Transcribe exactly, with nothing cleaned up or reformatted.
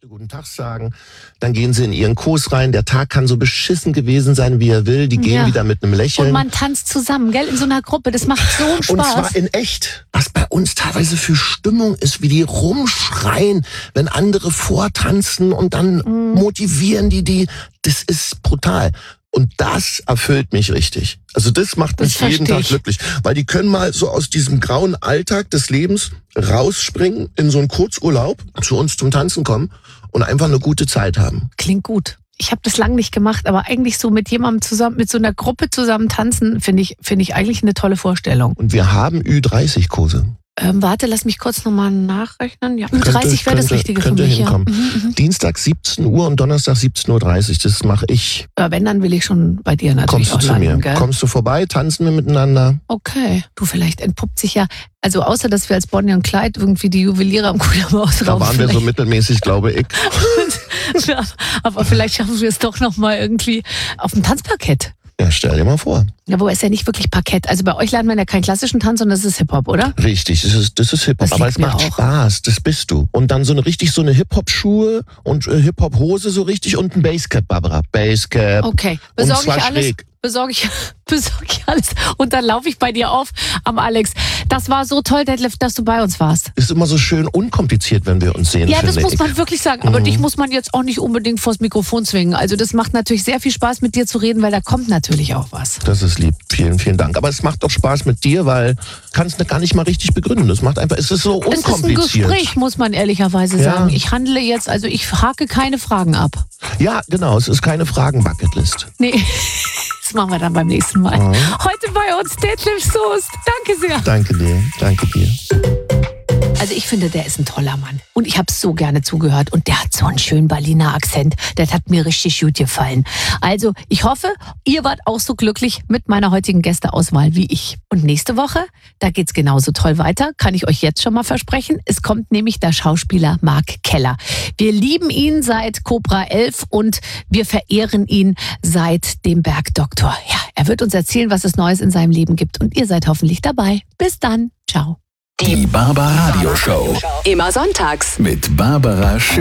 Guten Tag sagen, dann gehen sie in ihren Kurs rein, der Tag kann so beschissen gewesen sein, wie er will, die gehen ja. wieder mit einem Lächeln. Und man tanzt zusammen, gell, in so einer Gruppe, das macht so einen Spaß. Und zwar in echt. Was bei uns teilweise für Stimmung ist, wie die rumschreien, wenn andere vortanzen und dann mm. motivieren die die, das ist brutal. Und das erfüllt mich richtig. Also das macht mich das jeden Tag ich. glücklich. Weil die können mal so aus diesem grauen Alltag des Lebens rausspringen, in so einen Kurzurlaub, zu uns zum Tanzen kommen und einfach eine gute Zeit haben. Klingt gut. Ich habe das lang nicht gemacht, aber eigentlich so mit jemandem zusammen, mit so einer Gruppe zusammen tanzen, finde ich, finde ich eigentlich eine tolle Vorstellung. Und wir haben Ü dreißig Kurse. Ähm, warte, lass mich kurz nochmal nachrechnen. Ja, Ü dreißig wäre das Richtige für mich. Hinkommen. Ja. Mhm, mhm. Dienstag siebzehn Uhr und Donnerstag siebzehn Uhr dreißig, das mache ich. Ja, wenn, dann will ich schon bei dir natürlich Kommst du auch zu landen, mir? Gell? Kommst du vorbei, tanzen wir miteinander? Okay. Du, vielleicht entpuppt sich ja, also außer, dass wir als Bonnie und Clyde irgendwie die Juweliere am Kudamm Da waren wir so mittelmäßig, glaube ich. Ja, aber vielleicht schaffen wir es doch nochmal irgendwie auf dem Tanzparkett. Ja, stell dir mal vor. Ja, wo ist ja nicht wirklich Parkett. Also bei euch lernt man ja keinen klassischen Tanz, sondern das ist Hip-Hop, oder? Richtig, das ist, das ist Hip-Hop. Das aber es macht auch. Spaß, das bist du. Und dann so eine richtig so eine Hip-Hop-Schuhe und äh, Hip-Hop-Hose so richtig und ein Basecap, Barbara. Basecap. Okay, besorge ich alles. Schräg. Besorge ich, besorge ich alles und dann laufe ich bei dir auf am Alex. Das war so toll, Detlef, dass du bei uns warst. Ist immer so schön unkompliziert, wenn wir uns sehen. Ja, das muss ich. man wirklich sagen. Aber mhm. dich muss man jetzt auch nicht unbedingt vors Mikrofon zwingen. Also das macht natürlich sehr viel Spaß, mit dir zu reden, weil da kommt natürlich auch was. Das ist lieb. Vielen, vielen Dank. Aber es macht auch Spaß mit dir, weil kannst du gar nicht mal richtig begründen. Es macht einfach, es ist so unkompliziert. Es ist ein Gespräch, muss man ehrlicherweise ja. sagen. Ich handle jetzt, also ich hake keine Fragen ab. Ja, genau. Es ist keine Fragen-Bucketlist. Nee. Das machen wir dann beim nächsten Mal. Mhm. Heute bei uns Detlef Soest. Danke sehr. Danke dir. Danke dir. Also ich finde, der ist ein toller Mann. Und ich habe so gerne zugehört. Und der hat so einen schönen Berliner Akzent. Das hat mir richtig gut gefallen. Also ich hoffe, ihr wart auch so glücklich mit meiner heutigen Gästeauswahl wie ich. Und nächste Woche, da geht's genauso toll weiter. Kann ich euch jetzt schon mal versprechen. Es kommt nämlich der Schauspieler Marc Keller. Wir lieben ihn seit Cobra elf und wir verehren ihn seit dem Bergdoktor. Ja, er wird uns erzählen, was es Neues in seinem Leben gibt. Und ihr seid hoffentlich dabei. Bis dann. Ciao. Die Barbara Radio Show. Immer sonntags Mit Barbara Schön.